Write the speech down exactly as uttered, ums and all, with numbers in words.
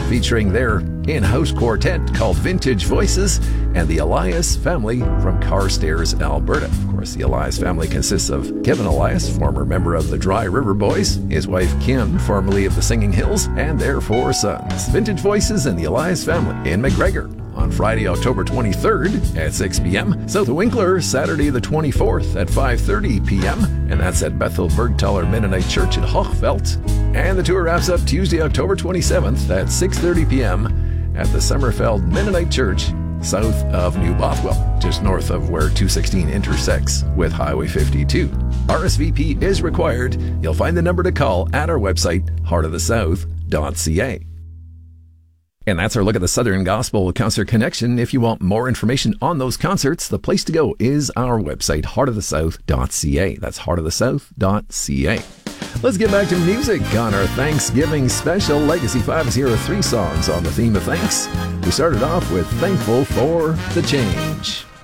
featuring their in-house quartet called Vintage Voices and the Elias family from Carstairs, Alberta. Of course, the Elias family consists of Kevin Elias, former member of the Dry River Boys, his wife Kim, formerly of the Singing Hills, and their four sons. Vintage Voices and the Elias family in McGregor on Friday, October twenty-third at six p.m. South of Winkler, Saturday the twenty-fourth at five thirty p.m. And that's at Bethel Bergtaler Mennonite Church in Hochfeld. And the tour wraps up Tuesday, October twenty-seventh at six thirty p.m. at the Summerfeld Mennonite Church, south of New Bothwell, just north of where two sixteen intersects with Highway fifty-two. R S V P is required. You'll find the number to call at our website, heart of the south dot c a. And that's our look at the Southern Gospel Concert Connection. If you want more information on those concerts, the place to go is our website, heart of the south dot c a. That's heart of the south dot c a. Let's get back to music on our Thanksgiving special. Legacy five is here with three songs on the theme of thanks. We started off with Thankful for the Change.